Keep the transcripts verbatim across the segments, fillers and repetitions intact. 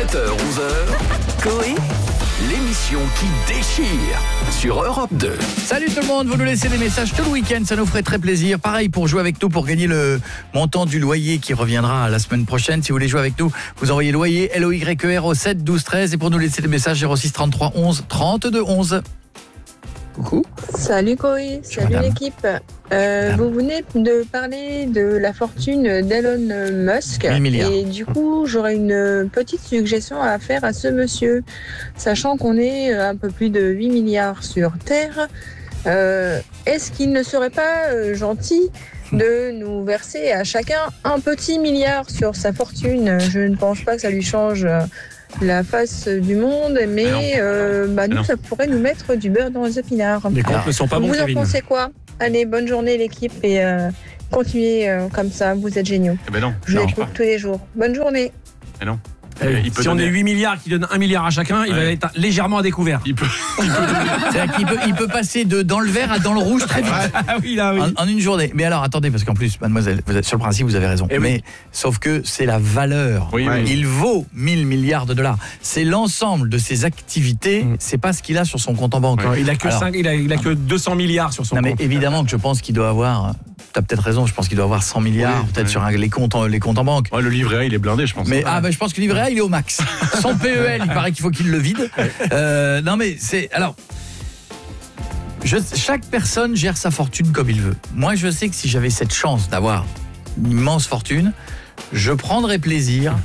sept heures onze heures, Coé, l'émission qui déchire sur Europe deux. Salut tout le monde, vous nous laissez des messages tout le week-end, ça nous ferait très plaisir. Pareil pour jouer avec nous, pour gagner le montant du loyer qui reviendra la semaine prochaine. Si vous voulez jouer avec nous, vous envoyez loyer L O Y E R au sept douze treize et pour nous laisser des messages zéro six trente-trois onze trente-deux onze. Coucou. Salut Coé, salut madame. l'équipe. Euh, vous venez de parler de la fortune d'Elon Musk. mille milliards. Et du coup, j'aurais une petite suggestion à faire à ce monsieur. Sachant qu'on est un peu plus de huit milliards sur Terre, euh, est-ce qu'il ne serait pas euh, gentil de nous verser à chacun un petit milliard sur sa fortune? Je ne pense pas que ça lui change la face du monde, mais euh, bah, nous, ça pourrait nous mettre du beurre dans les épinards. Les comptes ne sont pas bons, Vous en Kevin. pensez quoi? Allez, bonne journée l'équipe et euh, continuez euh, comme ça, vous êtes géniaux. Eh ben non, Je ça l'écoute marche pas. tous les jours. Bonne journée. Eh non. Eh, Il peut si on donner- est huit milliards qui donnent un milliard à chacun, il va Ouais. être légèrement à découvert. Il peut, il peut donner- C'est-à-dire qu'il peut, il peut passer de dans le vert à dans le rouge très vite. Ah oui, là, oui. En, en une journée. Mais alors, attendez, parce qu'en plus, mademoiselle, vous êtes, sur le principe, vous avez raison. Eh oui. Mais sauf que c'est la valeur. Oui, oui. Il vaut mille milliards de dollars. C'est l'ensemble de ses activités. Mm. C'est pas ce qu'il a sur son compte en banque. Il a que Alors, cinq, il a, il a que deux cents milliards sur son non, mais compte. évidemment que je pense qu'il doit avoir. T'as peut-être raison. Je pense qu'il doit avoir cent milliards, Oui, peut-être oui. sur un- les comptes, en- les comptes en banque. Ouais, le livret A, il est blindé, je pense. Mais ah bah je pense que le livret A il est au max. Son P E L, il paraît qu'il faut qu'il le vide. Euh, non mais c'est alors. Je, chaque personne gère sa fortune comme il veut. Moi, je sais que si j'avais cette chance d'avoir une immense fortune, je prendrais plaisir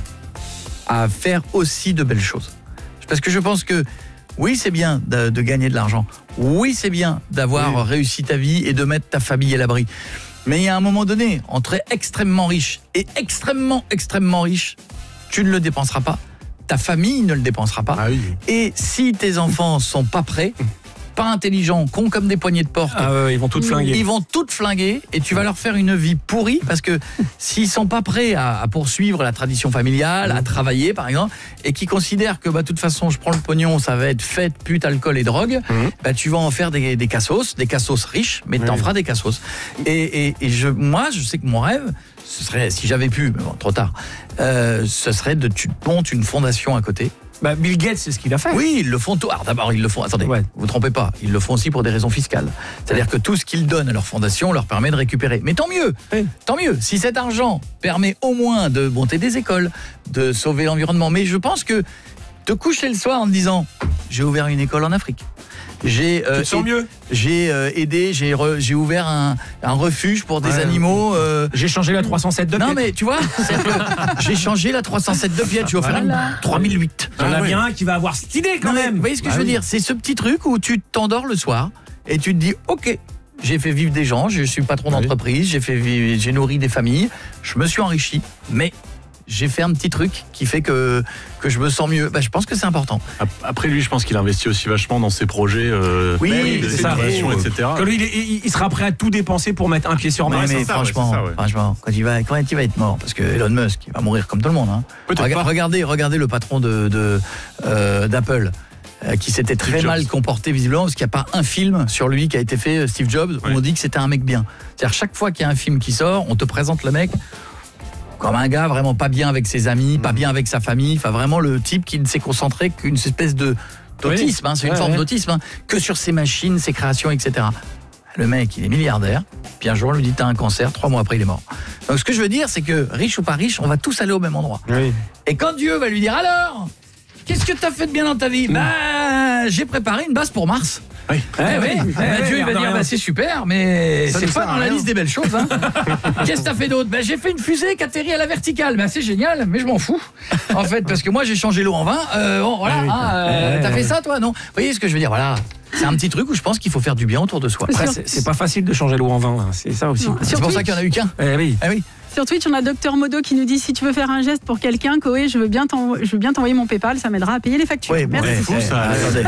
à faire aussi de belles choses. Parce que je pense que oui, c'est bien de, de gagner de l'argent. Oui, c'est bien d'avoir Oui. réussi ta vie et de mettre ta famille à l'abri. Mais il y a un moment donné, entre extrêmement riche et extrêmement, extrêmement riche, tu ne le dépenseras pas. Ta famille ne le dépensera pas. Ah oui. Et si tes enfants sont pas prêts, pas intelligents, cons comme des poignées de porte, Ah ouais, ils vont toutes flinguer. ils vont toutes flinguer et tu vas leur faire une vie pourrie parce que s'ils sont pas prêts à, à poursuivre la tradition familiale, à travailler par exemple, et qui considèrent que bah de toute façon je prends le pognon, ça va être fête, pute, alcool et drogue, Mhm. bah tu vas en faire des, des cassos, des cassos riches, mais t'en Oui. feras des cassos. Et, et, et je, moi je sais que mon rêve, ce serait, si j'avais pu, mais bon, trop tard, euh, ce serait de tu montes une fondation à côté. Bah, Bill Gates, c'est ce qu'il a fait. Oui, ils le font tout. Alors d'abord, ils le font. Attendez, Ouais. vous vous trompez pas. Ils le font aussi pour des raisons fiscales. C'est-à-dire que tout ce qu'ils donnent à leur fondation leur permet de récupérer. Mais tant mieux, Oui. tant mieux. Si cet argent permet au moins de monter des écoles, de sauver l'environnement. Mais je pense que te coucher le soir en te disant, j'ai ouvert une école en Afrique. J'ai euh, Tu te sens aid- mieux? J'ai euh, aidé, j'ai re- j'ai ouvert un, un refuge pour des Ouais. animaux. euh, J'ai changé la trois cent sept de non pied. mais tu vois, c'est que j'ai changé la trois cent sept de pied. Tu vas faire une trois mille huit. Il y en a Ah ouais. bien un qui va avoir cette idée quand Non, mais même. Vous voyez ce que Bah je veux oui. dire? C'est ce petit truc où tu t'endors le soir et tu te dis ok, j'ai fait vivre des gens, je suis patron Oui. d'entreprise, j'ai fait vivre, j'ai nourri des familles, je me suis enrichi, mais j'ai fait un petit truc qui fait que que je me sens mieux. Bah, je pense que c'est important. Après, lui, je pense qu'il investit aussi vachement dans ses projets euh, Oui, de c'est ça. innovation, et cetera. Que lui, il, est- il- il sera prêt à tout dépenser pour mettre un pied sur Non, Mars. mais c'est ça, ouais, franchement, c'est ça, ouais. franchement, quand il va, quand il va être mort, parce que Elon Musk, il va mourir comme tout le monde. Hein. Peut-être Rega- pas. Regardez, regardez le patron de, de euh, d'Apple. euh, qui s'était très Steve mal Jobs. comporté visiblement parce qu'il n'y a pas un film sur lui qui a été fait, euh, Steve Jobs, où Ouais. on dit que c'était un mec bien. C'est-à-dire chaque fois qu'il y a un film qui sort, on te présente le mec comme un gars vraiment pas bien avec ses amis, pas bien avec sa famille, enfin vraiment le type qui ne s'est concentré qu'une espèce de d'autisme, hein, c'est une Ouais, forme ouais. d'autisme, hein, que sur ses machines, ses créations, et cetera. Le mec, il est milliardaire, puis un jour on lui dit t'as un cancer, trois mois après il est mort. Donc ce que je veux dire, c'est que riche ou pas riche, on va tous aller au même endroit. Oui. Et quand Dieu va lui dire alors, qu'est-ce que t'as fait de bien dans ta vie? Bah, j'ai préparé une base pour Mars. Oui. Eh oui, ouais, bah, ouais, Dieu il va merde de dire rien. bah, c'est super, mais Ça c'est ne pas sert à dans la rien. liste des belles choses. Hein. Qu'est-ce que t'as fait d'autre? Bah, j'ai fait une fusée qui atterrit à la verticale. Bah, c'est génial, mais je m'en fous. En fait, parce que moi j'ai changé l'eau en vin. Euh, bon, voilà. hein, euh, Ouais, t'as ouais. fait ça, toi, non? Vous voyez ce que je veux dire? Voilà. C'est un petit truc où je pense qu'il faut faire du bien autour de soi. Après, c'est- c'est pas facile de changer l'eau en vin, hein. C'est ça aussi. Non. C'est pour ça qu'il y en a eu qu'un. Eh oui. Ah oui. Sur Twitch, on a Docteur Modo qui nous dit si tu veux faire un geste pour quelqu'un, Koé, je veux bien t'en- je veux bien t'envoyer mon PayPal, ça m'aidera à payer les factures. Oui, bon, Merci. ouais, fou, ouais, ça. attendez.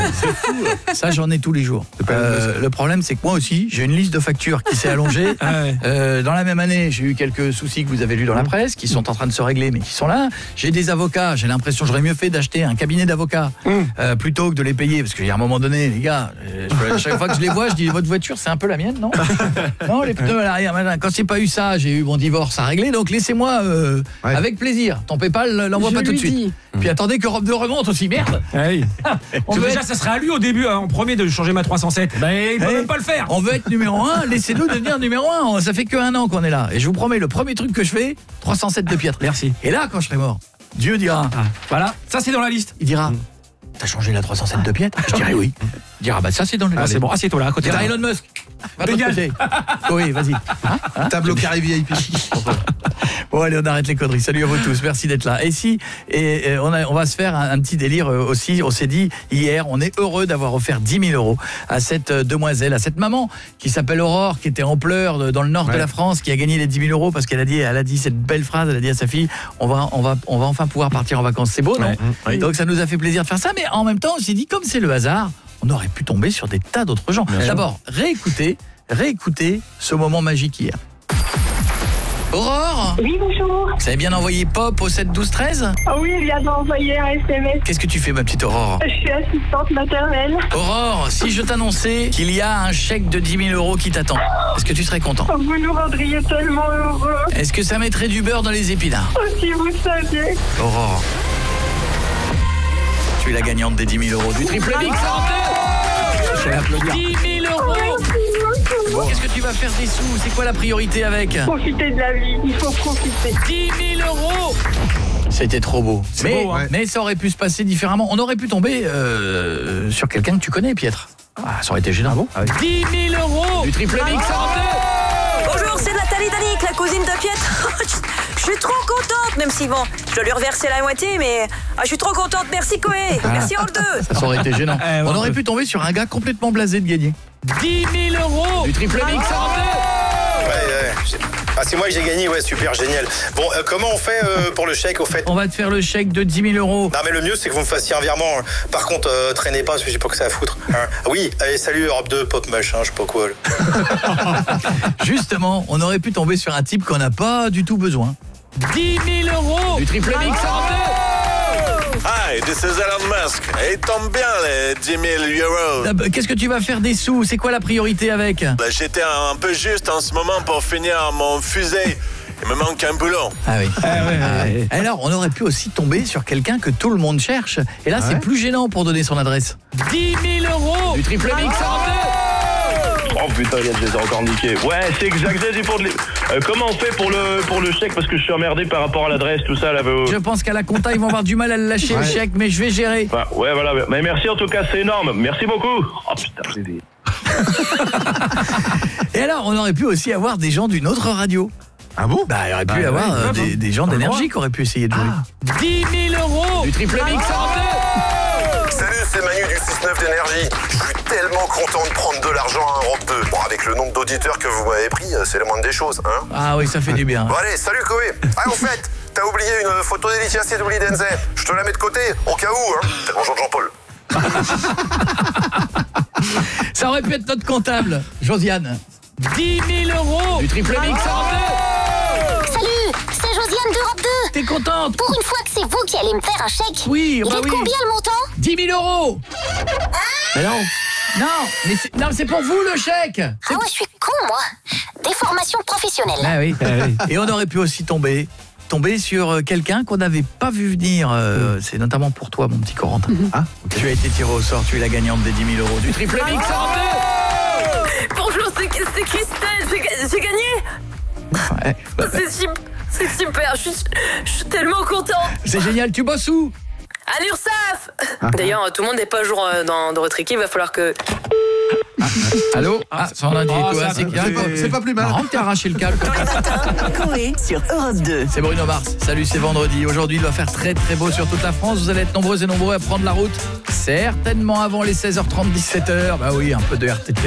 Ça, j'en ai tous les jours. Euh, le problème, c'est que moi aussi, j'ai une liste de factures qui s'est allongée. Ah ouais. Euh, dans la même année, j'ai eu quelques soucis que vous avez lus dans la presse, qui sont en train de se régler, mais qui sont là. J'ai des avocats. J'ai l'impression, j'aurais mieux fait d'acheter un cabinet d'avocats euh, plutôt que de les payer, parce qu'il y a un moment donné, les gars, euh, je- à chaque fois que je les vois, je dis votre voiture, c'est un peu la mienne, non? Non, les pneus à l'arrière. machin. Quand c'est pas eu ça, j'ai eu mon divorce à régler, donc laissez-moi euh, Ouais. avec plaisir. Ton PayPal, l'envoie Je pas tout de lui suite. dis. Puis attendez que Europe deux remonte aussi, merde. Hey. On Parce que veut déjà, être- ça serait à lui au début, hein, en premier, de changer ma trois cent sept. Mais il peut Hey. même pas le faire. On veut être numéro un, laissez-nous devenir numéro un. Ça fait que un an qu'on est là. Et je vous promets, le premier truc que je fais, trois cent sept de Pietre. Merci. Et là, quand je serai mort, Dieu dira, Ah, voilà, ça c'est dans la liste. il dira, t'as changé la trois cent sept de Pietre? Je dirai oui. Il dira, bah ça c'est dans le Ah, c'est bon, assieds-toi là, à Il côté de dira là. Elon Musk. Va de l'autre Dégage. côté. Oui, vas-y. Hein Hein Tableau carré V I P. Bon allez, on arrête les conneries. Salut à vous tous, merci d'être là. Et si et, et on, a, on va se faire un, un petit délire euh, aussi. On s'est dit hier, on est heureux d'avoir offert dix mille euros à cette euh, demoiselle, à cette maman qui s'appelle Aurore, qui était en pleurs de- dans le nord Ouais. de la France, qui a gagné les dix mille euros parce qu'elle a dit, elle a dit cette belle phrase. Elle a dit à sa fille, on va, on va, on va enfin pouvoir partir en vacances. C'est beau, non? Ouais. Oui. Donc ça nous a fait plaisir de faire ça, mais en même temps, on s'est dit, comme c'est le hasard, on aurait pu tomber sur des tas d'autres gens. D'abord, réécoutez, réécoutez ce moment magique hier. Aurore, Oui, bonjour. vous avez bien envoyé Pop au sept douze treize? Ah oui, il vient d'envoyer un S M S. Qu'est-ce que tu fais, ma petite Aurore? Je suis assistante maternelle. Aurore, si je t'annonçais qu'il y a un chèque de dix mille euros qui t'attend, est-ce que tu serais content? Vous nous rendriez tellement heureux. Est-ce que ça mettrait du beurre dans les épinards? Oh, si vous saviez. Aurore, tu es la gagnante des dix mille euros du triple mix en deux. Je vais applaudir. dix mille euros. Bon, qu'est-ce que tu vas faire des sous? C'est quoi la priorité avec? Profitez de la vie, il faut profiter. dix mille euros. C'était trop beau. C'est Mais, beau, hein. mais ça aurait pu se passer différemment. On aurait pu tomber euh, sur quelqu'un que tu connais, Pietre. Ah, ça aurait été gênant. Ah bon? dix mille euros du triple mix en deux. Bonjour, c'est Nathalie Danique, la cousine de Pietre. Je suis trop contente, même si bon, je dois lui reverser la moitié, mais ah, je suis trop contente. Merci Koé, merci All deux. Ça aurait été gênant. Eh, ouais, On aurait ouais. pu tomber sur un gars complètement blasé de gagner. dix mille euros du triple mix en deux. Ouais, ouais. j'ai- Ah, c'est moi que j'ai gagné, ouais, super, génial. Bon, euh, comment on fait euh, pour le chèque, au fait? On va te faire le chèque de dix mille euros. Non, mais le mieux, c'est que vous me fassiez un virement. hein. Par contre, euh, traînez pas, parce que j'ai pas que ça à foutre. hein. Oui, allez, salut Europe deux, Pop Mush, hein, je sais pas quoi. là. Justement, on aurait pu tomber sur un type qu'on n'a pas du tout besoin. dix mille euros du triple mix en deux. Hi, this is Elon Musk. Et il tombe bien les dix mille euros. Ah bah, qu'est-ce que tu vas faire des sous? C'est quoi la priorité avec? Bah, j'étais un peu juste en ce moment pour finir mon fusée. Il me manque un boulot. Ah oui. Ah ouais, Ah ouais. ouais. Alors, on aurait pu aussi tomber sur quelqu'un que tout le monde cherche. Et là, c'est plus gênant pour donner son adresse. dix mille euros du triple mix en deux. Oh putain, Elias, je les ai encore niqués. Ouais, c'est exact, j'ai dit pour de les- Euh, comment on fait pour le, pour le chèque? Parce que je suis emmerdé par rapport à l'adresse, tout ça là. euh. Je pense qu'à la compta, ils vont avoir du mal à le lâcher le chèque, mais je vais gérer. Enfin, ouais, voilà. Mais merci en tout cas, c'est énorme. Merci beaucoup. Oh putain, j'ai des... Et alors, on aurait pu aussi avoir des gens d'une autre radio. Ah bon? Bah, il aurait pu Bah, avoir ouais, euh, grave, des, hein. des gens Pas le d'énergie qui auraient pu essayer de jouer. dix mille euros du triple mix en deux. Salut, c'est Manu du six neuf d'énergie. Je suis tellement content de prendre de l'argent à Europe deux. Bon, avec le nombre d'auditeurs que vous m'avez pris, c'est le moindre des choses, hein. Ah oui, ça fait du bien. Bon, allez, salut Koé. Ah, au fait, t'as oublié une photo d'Elicia Sedouli Denze. Je te la mets de côté, au cas où, hein. T'es bonjour de Jean-Paul. Ça aurait pu être notre comptable, Josiane. dix mille euros du triple mix en deux. Salut, c'est Josiane d'Europe deux. T'es contente? Pour une fois que c'est vous qui allez me faire un chèque. Oui, Il bah est de oui. combien le montant? dix mille euros. Mais non. Non, mais c'est, non, c'est pour vous le chèque. Ah ouais, je suis con, moi. Des formations professionnelles. Ah oui. Et on aurait pu aussi tomber tomber sur euh, quelqu'un qu'on n'avait pas vu venir. euh, C'est notamment pour toi, mon petit Corentin. Ah, tu as été tiré au sort, tu es la gagnante des dix mille euros du triple mix en deux. Bonjour, c'est c'est Christelle, j'ai ga- j'ai gagné. Ouais, bah, C'est sup- c'est super, je suis, je suis tellement contente. c'est génial, tu bosses où? À l'URSSAF. D'ailleurs, tout le monde n'est pas jour euh, dans, dans votre équipe, il va falloir que... Allô? Ah, ça en a dit Oh, quoi? ça, C'est c'est quoi? C'est pas plus mal. Marrant que t'aies arraché le câble. Coé sur Europe deux. C'est Bruno Mars. Salut, c'est vendredi. Aujourd'hui, il va faire très très beau sur toute la France. Vous allez être nombreux et nombreux à prendre la route. Certainement avant les seize heures trente, dix-sept heures. Bah oui, un peu de R T T.